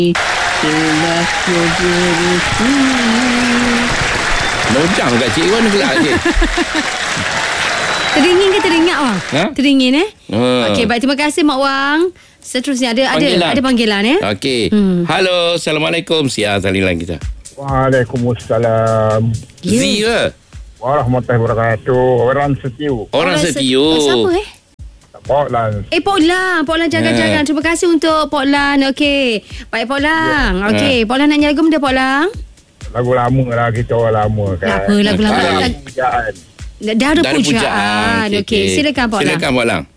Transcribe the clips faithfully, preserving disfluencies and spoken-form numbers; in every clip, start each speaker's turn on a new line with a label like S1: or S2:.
S1: Telah berhenti. Lojang kat cik Wan pula cik.
S2: Teringin ke teringat Wang?
S1: Ha?
S2: Teringin eh?
S1: Ha.
S2: Okey, baik, terima kasih Mak Wang. Seterusnya ada
S1: Panggilan.
S2: ada ada panggilan eh.
S1: Okey.
S2: Hmm.
S1: Halo, Assalamualaikum. Siar talian kita.
S3: Waalaikumsalam
S2: Ya.
S1: Z ke?
S3: warahmatullahi wabarakatuh. Orang setiu.
S1: Orang
S2: se-
S1: setiu.
S2: Oh, siapa eh?
S3: Pok Lan.
S2: Eh, Pok Lang. Pok Lang jaga-jaga.
S1: Ha.
S2: Terima kasih untuk Pok Lang. Okey. Baik, Pok Lang. Okey. Pok Lang nak nyanyi lagu benda Pok Lang?
S3: Lagu lama lah, kita orang lama kan.
S2: Tak apa, lagu lama.
S1: Ah.
S2: Lag-
S3: Pujaan.
S2: Dah ada
S1: Dah ada
S2: pujaan. Okey, okay. Silakan Pok Lang.
S1: Silakan Pok Lang.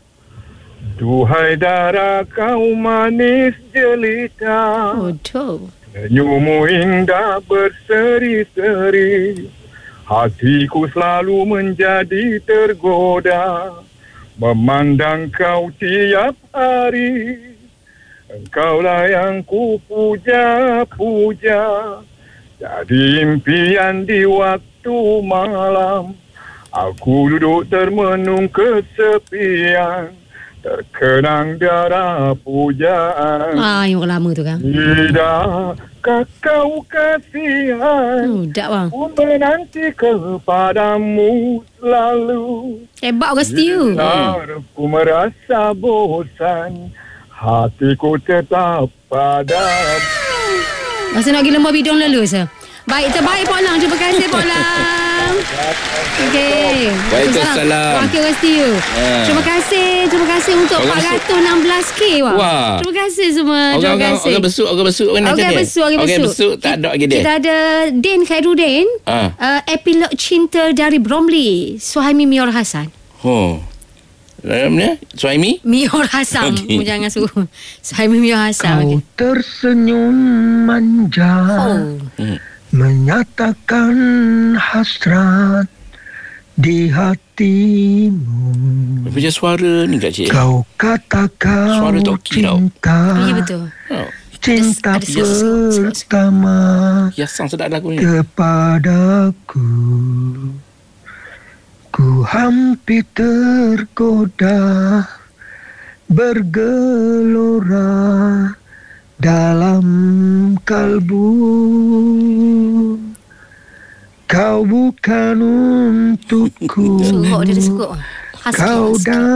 S3: Duhai darah kau manis jelita,
S2: Oh, tu.
S3: senyummu indah berseri-seri. Hatiku selalu menjadi tergoda memandang kau tiap hari. Engkaulah yang ku puja-puja, jadi impian di waktu malam. Aku duduk termenung kesepian, terkenang darah pujaan.
S2: Ah, yang orang lama tu kan.
S3: Tidak kau kasihan,
S2: Hmm, dak bang.
S3: ku menanti kepadamu selalu.
S2: Hebat orang setiu.
S3: Biar ku merasa bosan, hatiku tetap padamu.
S2: Masa nak pergi lembah bidung lalu sah. Baik, terbaik Pok Lang. Terima kasih Pok Lang. Okey.
S1: Waalaikumsalam.
S2: Wakil orang setiu.
S1: Ha.
S2: Terima kasih. Terima kasih untuk
S1: Orang
S2: empat ratus enam belas K wah.
S1: Wah.
S2: Terima kasih semua. Terima
S1: Orang-orang
S2: kasih.
S1: orang besuk, orang besuk mana
S2: Okey,
S1: tadi?
S2: besuk, okey,
S1: Okey,
S2: besuk.
S1: besuk tak ada lagi dia.
S2: Kita ada Din Khairuddin.
S1: Ah.
S2: Uh, epilog cinta dari Bromley. Suhaimi Mior Hasan.
S1: Oh. Dalamnya Suhaimi?
S2: Mior Hasan.
S1: Okey.
S2: Okay. Jangan suruh. Suhaimi Mior Hasan.
S4: Kau
S2: Okay.
S4: tersenyum manja,
S2: Oh.
S1: Hmm.
S4: menyatakan hasrat di hatimu.
S1: Macam suara ni kat cik.
S4: Kau kata
S1: Suara
S4: kau
S1: toki tau.
S4: cinta,
S2: Ya betul.
S1: Oh.
S4: cinta
S2: Ada- ada selut-selut.
S4: pertama
S1: Hiasan sedap lagu ni.
S4: kepadaku. Ku hampir tergoda bergelora dalam kalbu. Kau bukan untukku,
S2: Suruh dia ada sekut. Husky,
S4: kau
S2: husky.
S4: dah